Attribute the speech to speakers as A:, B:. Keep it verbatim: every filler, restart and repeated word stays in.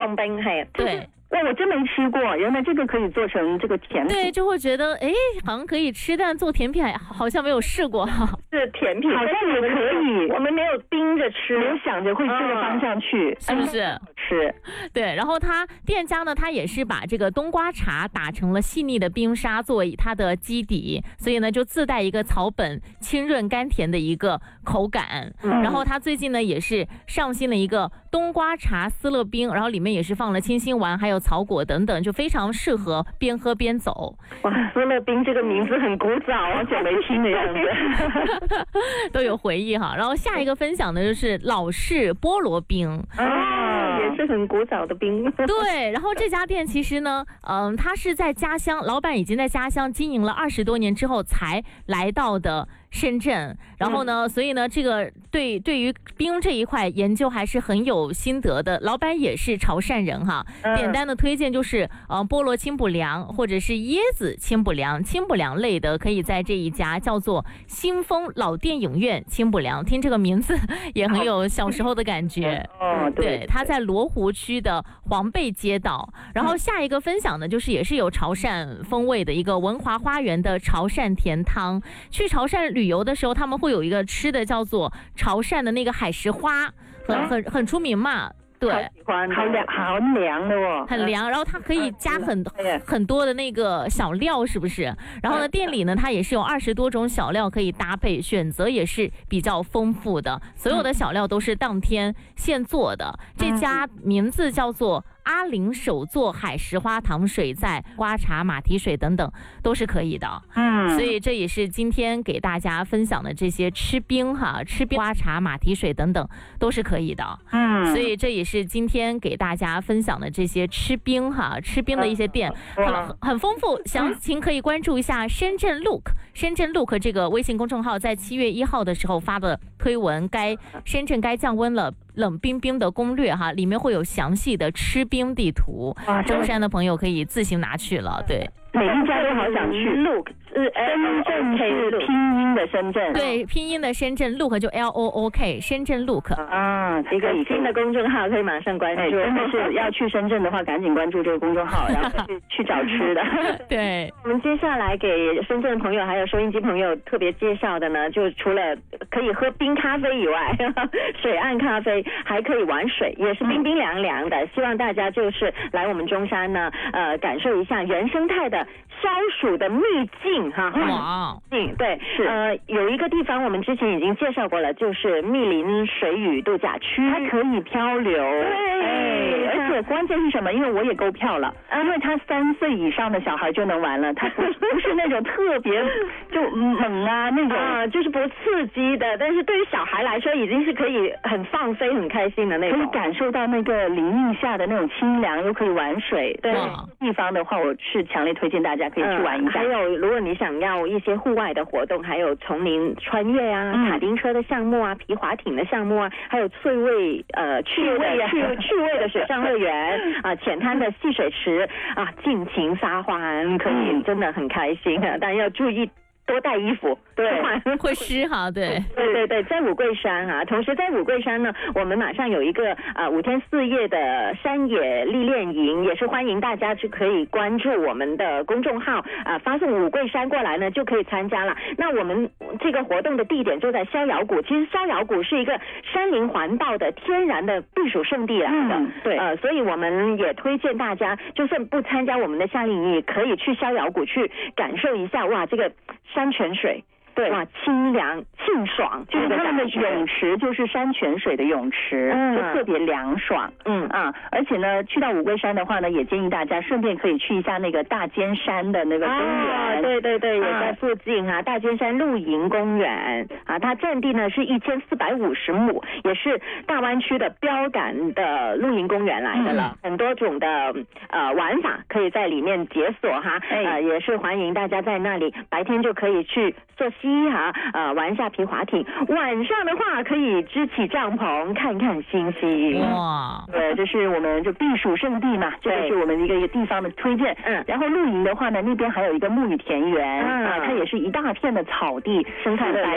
A: 冻冰係
B: 对。
C: 哇，我真没吃过，原来这个可以做成这个甜品。
B: 对，就会觉得哎，好像可以吃，但做甜品好像没有试过哈。
A: 是甜品，
C: 好像也可以，
A: 我们没有冰着吃，
C: 没有想着会这个方向去，
B: 是不是？
C: 是。
B: 对，然后他店家呢，他也是把这个冬瓜茶打成了细腻的冰沙作为它的基底，所以呢就自带一个草本清润甘甜的一个口感。嗯、然后他最近呢也是上新了一个冬瓜茶思乐冰，然后里面也是放了清心丸还有草果等等，就非常适合边喝边走。
A: 哇，思乐冰这个名字很古早，好久没听的样子，
B: 都有回忆哈。然后下一个分享的就是老式菠萝冰
A: 啊，也是很古早的冰。
B: 对，然后这家店其实呢，嗯，他是在家乡，老板已经在家乡经营了二十多年之后才来到的深圳，然后呢，嗯、所以呢，这个对对于冰这一块研究还是很有心得的。老板也是潮汕人哈，嗯、简单的推荐就是呃菠萝清补凉或者是椰子清补凉，清补凉类的可以在这一家叫做新丰老电影院清补凉，听这个名字也很有小时候的感觉。
C: 哦，对，
B: 对，他在罗湖区的黄贝街道。然后下一个分享呢，就是也是有潮汕风味的一个文华花园的潮汕甜汤。去潮汕旅游的时候，他们会有一个吃的叫做潮汕的那个海石花，很很很出名嘛。对，
C: 好喜欢，好凉，好凉的哦，
B: 很凉。然后它可以加很很多的那个小料，是不是？然后呢，店里呢，它也是有二十多种小料可以搭配，选择也是比较丰富的。所有的小料都是当天现做的。这家名字叫做阿玲手做海石花糖水，在瓜茶、马蹄水等等都是可以的。嗯，所以这也是今天给大家分享的这些吃冰哈，吃冰瓜茶、马蹄水等等都是可以的。嗯，所以这也是今天给大家分享的这些吃冰哈，吃冰的一些店，很很丰富。详情可以关注一下深圳 Look， 深圳 Look 这个微信公众号，在七月一号的时候发的推文，该深圳该降温了。冷冰冰的攻略哈，里面会有详细的吃冰地图，舟山的朋友可以自行拿去了。对，
C: 每一家都好想去。Look 是深圳是拼音的深圳，
B: 对，拼音的深圳 ，Look 就 L O O K， 深圳 Look
A: 啊，一个新的公众号可以马上关注。
C: 真的是要去深圳的话，赶紧关注这个公众号，然后去去找吃的。
B: 对，
A: 我们接下来给深圳的朋友还有收音机朋友特别介绍的呢，就除了可以喝冰咖啡以外，水岸咖啡。还可以玩水，也是冰冰凉凉的。希望大家就是来我们中山呢，呃，感受一下原生态的消暑的秘境哈。
B: 哇，
A: 嗯，对，是呃，有一个地方我们之前已经介绍过了，就是密林水域度假区，
C: 它可以漂流。
A: 对，
C: 哎，而且关键是什么？因为我也购票了，因为它三岁以上的小孩就能玩了，它不不是那种特别就猛啊那种
A: 啊，就是不刺激的，但是对于小孩来说，已经是可以很放飞。很开心的那种，
C: 可以感受到那个林荫下的那种清凉，又可以玩水。对，地方的话，我是强烈推荐大家可以去玩一下。
A: 嗯、还有，如果你想要一些户外的活动，还有丛林穿越啊、嗯、卡丁车的项目啊、皮划艇的项目啊，还有趣味呃趣味啊、趣趣味的水上乐园啊、浅滩的戏水池啊，尽情撒欢，可以真的很开心啊，但要注意。多带衣服，对，
B: 会湿哈，对，
A: 对对对，在五桂山啊，同时在五桂山呢，我们马上有一个啊五天四夜的山野历练营，也是欢迎大家就可以关注我们的公众号啊，发送五桂山过来呢就可以参加了。那我们这个活动的地点就在逍遥谷，其实逍遥谷是一个山林环抱的天然的避暑胜地来的，嗯、对，呃，所以我们也推荐大家，就算不参加我们的夏令营，也可以去逍遥谷去感受一下，哇，这个。山泉水，对，哇，清凉清爽，
C: 就是他们的泳池就是山泉水的泳池，嗯，就特别凉爽，嗯啊，而且呢，去到五桂山的话呢，也建议大家顺便可以去一下那个大尖山的那个公园，
A: 啊、对对对，也在附近啊，大尖山露营公园啊，它占地呢是一千四百五十亩，也是大湾区的标杆的露营公园来的了，嗯、很多种的呃玩法可以在里面解锁哈，哎、呃，也是欢迎大家在那里白天就可以去溯溪哈，呃，玩一下皮划艇，晚上的话可以支起帐篷看看星星。
B: 哇，
C: 对，这是我们就避暑胜地嘛，这就是我们一个一个地方的推荐。嗯，然后露营的话呢，那边还有一个沐雨田园，嗯、啊，它也是一大片的草地，
A: 生态乐园。